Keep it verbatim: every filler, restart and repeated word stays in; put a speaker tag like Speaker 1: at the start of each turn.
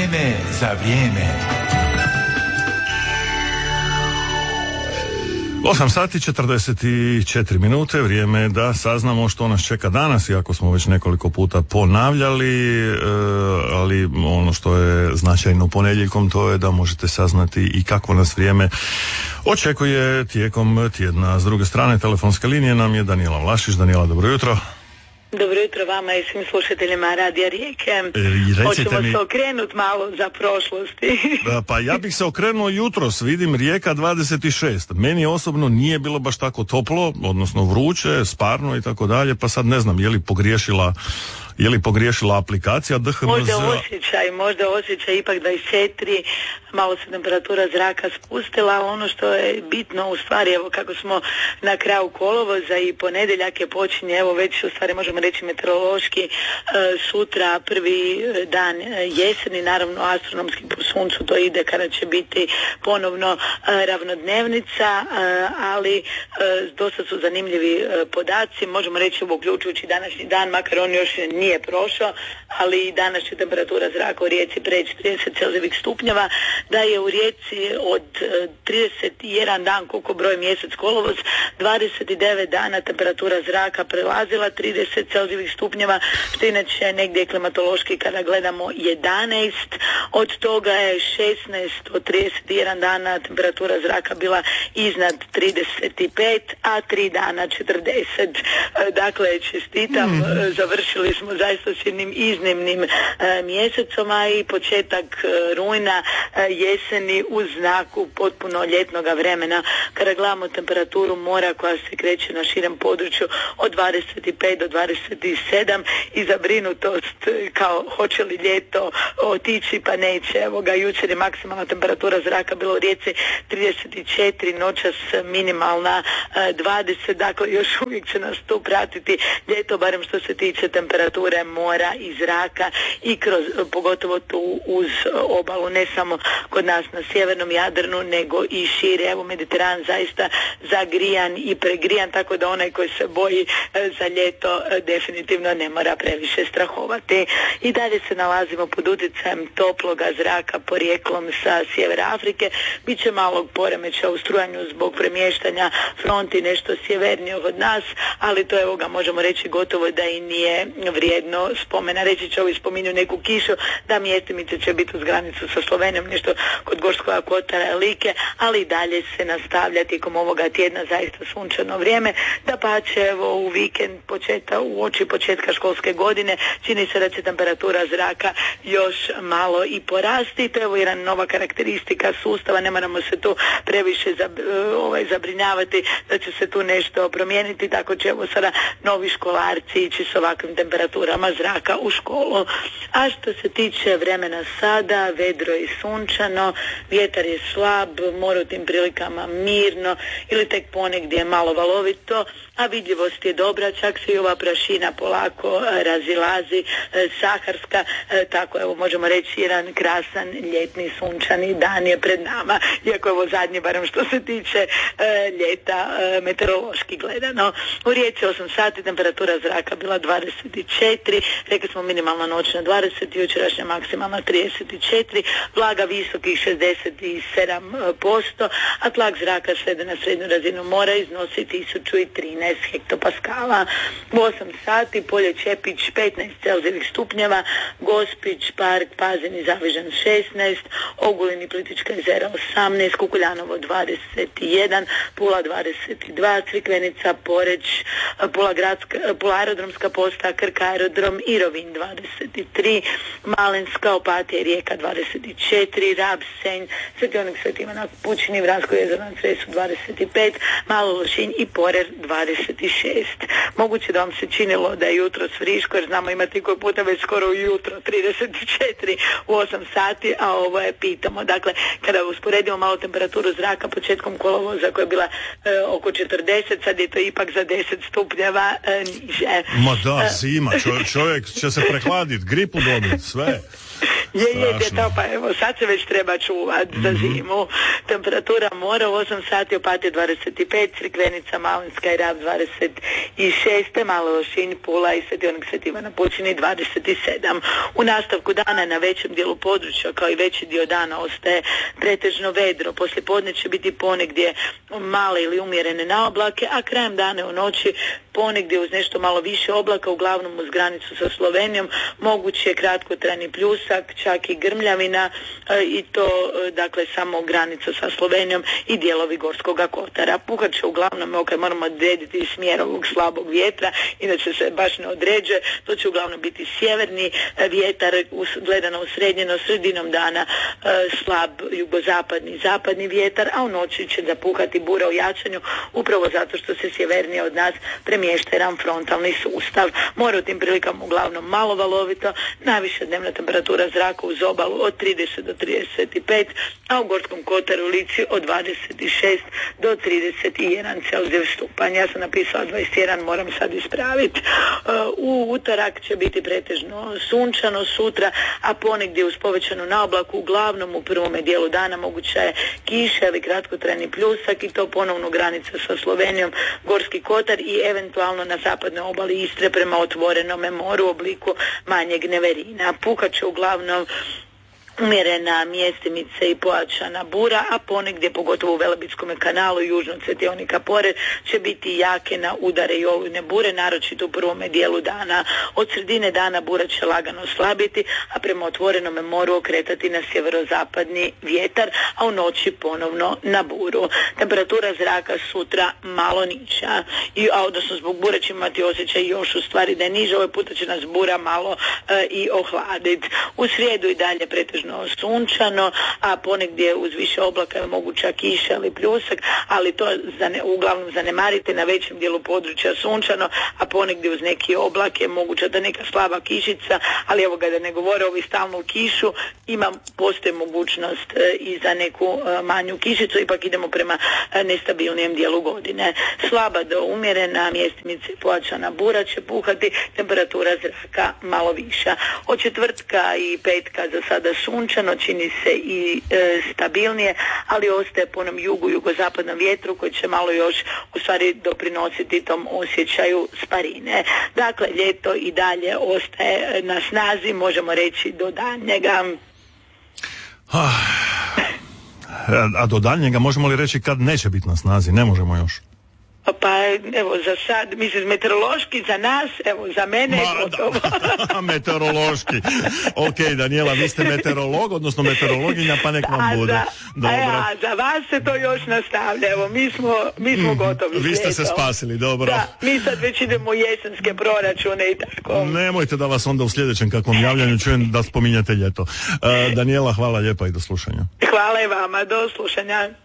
Speaker 1: Vrijeme za vrijeme.
Speaker 2: osam sati četrdeset četiri minute, vrijeme je da saznamo što nas čeka danas, iako smo već nekoliko puta ponavljali, e, ali ono što je značajno ponedjeljkom to je da možete saznati i kako nas vrijeme očekuje tijekom tjedna. S druge strane telefonske linije nam je Danijela Vlašić. Danijela, dobro jutro.
Speaker 3: Dobro jutro vama i svim slušateljima Radija Rijeke.
Speaker 2: E,
Speaker 3: Hoćemo
Speaker 2: mi...
Speaker 3: se okrenuti malo za prošlosti.
Speaker 2: Pa ja bih se okrenuo jutros, vidim Rijeka dvadeset šest. Meni osobno nije bilo baš tako toplo, odnosno vruće, sparno i tako dalje, pa sad ne znam je li pogriješila Je li pogriješila aplikacija D H M Z?
Speaker 3: Možda osjećaj, možda osjećaj ipak dvadeset četiri, malo se temperatura zraka spustila, ono što je bitno u stvari, evo kako smo na kraju kolovoza i ponedjeljak je počinje, evo već u stvari možemo reći meteorološki, e, sutra prvi dan jeseni, naravno astronomski po suncu to ide kada će biti ponovno e, ravnodnevnica, e, ali e, dosta su zanimljivi e, podaci, možemo reći uključujući današnji dan, makar on još nije nije prošao, ali i danas će temperatura zraka u Rijeci preći trideset celzijevih stupnjeva, da je u Rijeci od trideset jedan dan koliko broj mjesec kolovoz, dvadeset devet dana temperatura zraka prelazila trideset celzijevih stupnjeva, što inače negdje klimatološki kada gledamo jedanaest, od toga je šesnaest od trideset jedan dana temperatura zraka bila iznad trideset pet, a tri dana četrdeset. Dakle, čestitam, mm. završili smo zaista s jednim iznimnim e, mjesecom, a i početak e, rujna e, jeseni u znaku potpuno ljetnoga vremena. Kada gledamo temperaturu mora koja se kreće na širem području od dvadeset pet do dvadeset sedam i zabrinutost kao hoće li ljeto otići, pa neće. Evo ga, jučer je maksimalna temperatura zraka bila u Rijeci trideset četiri, noćas minimalna e, dvadeset, dakle još uvijek će nas tu pratiti ljeto, barem što se tiče temperature mora i zraka i kroz, pogotovo tu uz obalu, ne samo kod nas na sjevernom Jadranu, nego i šire. Evo, Mediteran zaista zagrijan i pregrijan, tako da onaj koji se boji za ljeto definitivno ne mora previše strahovati. I dalje se nalazimo pod utjecajem toploga zraka porijeklom sa sjevera Afrike. Biće malog poremeća u strujanju zbog premještanja fronti nešto sjevernije od nas, ali to evo ga možemo reći gotovo da i nije vrijedno spomena. Reći će ovi spominju neku kišu, da mjestimice će biti uz granicu sa Slovenijom, nešto kod Gorskoga kotara, Like, ali i dalje se nastavlja tijekom ovoga tjedna zaista sunčano vrijeme. Da pa će evo u vikend početa, u oči početka školske godine čini se da će temperatura zraka još malo i porasti. To je evo jedna nova karakteristika sustava, ne moramo se tu previše zab, ovaj, zabrinjavati da će se tu nešto promijeniti, tako će evo sada novi školarci ići s ovakvim temperaturama zraka u školu. A što se tiče vremena sada, vedro je sunčano, vjetar je slab, more u tim prilikama mirno ili tek ponegdje malo valovito, a vidljivost je dobra, čak se i ova prašina polako razilazi, saharska, tako evo možemo reći jedan krasan ljetni sunčani dan je pred nama, iako evo zadnji barem što se tiče ljeta meteorološki gledano. U Rijeci osam sati temperatura zraka bila dvadeset četiri, rekli smo minimalna noćna dvadeset, jučerašnja maksimalna trideset četiri, vlaga visokih šezdeset sedam posto, a tlak zraka svede na srednju razinu mora iznosi tisuću trinaest hektopaskala. U osam sati Polje Čepić petnaest celzijevih stupnjeva, Gospić, Park, Pazin i Zavižan šesnaest, Ogulin i Plitvička jezera osamnaest, Kukuljanovo dvadeset jedan, Pula dvadeset dva, Crikvenica, Poreč, Pula, gradska, Pula aerodromska postaja, Krk aerodrom i Rovinj dvadeset tri, Malinska, Opatija i Rijeka dvadeset četiri, Rab, Senj, Sveti Onik, Sveti Ivan Pučini, Vransko jezero na Cresu dvadeset pet, Malo Lošinj i Porer dvadeset šest. Moguće da vam se činilo da je jutro friško, jer znamo imati koji puta već skoro ujutro trideset četiri u osam sati, a ovo je pitamo. Dakle, kada usporedimo malo temperaturu zraka početkom kolovoza koja je bila e, oko četrdeset, sad je to ipak za deset stupnjeva e, niže.
Speaker 2: Ma da, zima, čovjek, čovjek će se prehladiti, gripu dobiti, sve.
Speaker 3: Je, je, je, pa evo, sad se već treba čuvati za zimu. Temperatura mora u osam sati, Opatija dvadeset pet, Crikvenica, Malinska i Rab dvadeset šest. Malo Lošinj, Pula i Svetionik Sveti Ivan Pučini dvadeset sedam. U nastavku dana na većem dijelu područja kao i veći dio dana ostaje pretežno vedro. Poslije podne će biti ponegdje male ili umjerene naoblake, a krajem dana u noći ponegdje uz nešto malo više oblaka, uglavnom uz granicu sa Slovenijom, moguće je kratkotrajni pljusak, čak i grmljavina e, i to e, dakle samo granica sa Slovenijom i dijelovi Gorskog kotara. Puhat će uglavnom, ok, moramo odrediti smjer ovog slabog vjetra, inače se baš ne određuje, to će uglavnom biti sjeverni e, vjetar, us, gledano u srednjeno, sredinom dana e, slab jugozapadni zapadni vjetar, a u noći će zapuhati bura u jačanju, upravo zato što se sjevernije od nas premješta jedan frontalni sustav. More u tim prilikama uglavnom malo valovito, najviša dnevna temperatura zraka uz obalu od trideset do trideset pet, a u Gorskom kotaru Lici od dvadeset šest do trideset jedan Celzijevih stupanja. Ja sam napisala dvadeset jedan, moram sad ispraviti. U utorak će biti pretežno sunčano sutra, a ponegdje uz povećanu naoblaku, uglavnom u prvome dijelu dana moguća je kiša ili kratkotrajni pljusak i to ponovno granica sa Slovenijom, Gorski kotar i eventualno na zapadnoj obali Istre prema otvorenome moru u obliku manjeg neverina. Puhat će uglavnom umjerena mjestimice i pojačana bura, a ponegdje, pogotovo u Velebitskom kanalu i južno Cetionika pored, će biti jake na udare i olujne bure, naročito u prvome dijelu dana. Od sredine dana bura će lagano slabiti, a prema otvorenome moru okretati na sjeverozapadni vjetar, a u noći ponovno na buru. Temperatura zraka sutra malo niža, i, a odnosno zbog bure će imati osjećaj još u stvari da je niža, ovaj puta će nas bura malo e, i ohladiti. U srijedu i dalje pretežno sunčano, a ponegdje uz više oblaka je moguća kiša ili pljusak, ali to zane, uglavnom zanemarite, na većem dijelu područja sunčano, a ponegdje uz neki oblak je moguća da neka slaba kišica, ali evo ga, da ne govore ovi stalnu kišu, ima, postoji mogućnost e, i za neku e, manju kišicu, ipak idemo prema e, nestabilnijem dijelu godine. Slaba do umjerena mjestimice pojačana bura će puhati, temperatura zraka malo viša. Od četvrtka i petka za sada sunčano, čini se i e, stabilnije, ali ostaje po onom jugu, jugozapadnom vjetru koji će malo još u stvari doprinositi tom osjećaju sparine. Dakle, ljeto i dalje ostaje na snazi, možemo reći do daljnjega.
Speaker 2: A, a do daljnjega možemo li reći kad neće biti na snazi? Ne možemo još.
Speaker 3: Pa evo za sad, mislim meteorološki za nas, evo za mene je gotovo.
Speaker 2: Meteorološki. Ok, Danijela, vi ste meteorolog, odnosno meteorologinja, pa nek vam bude.
Speaker 3: Dobro. A za vas se to još nastavlja, evo mi smo, mi smo gotovi.
Speaker 2: Vi ste se spasili, dobro.
Speaker 3: Da, mi sad već idemo u jesenske proračune i tako.
Speaker 2: Nemojte da vas onda u sljedećem kakvom javljanju čujem da spominjete ljeto. Uh, Danijela, hvala lijepa i do slušanja.
Speaker 3: Hvala i vama, do slušanja.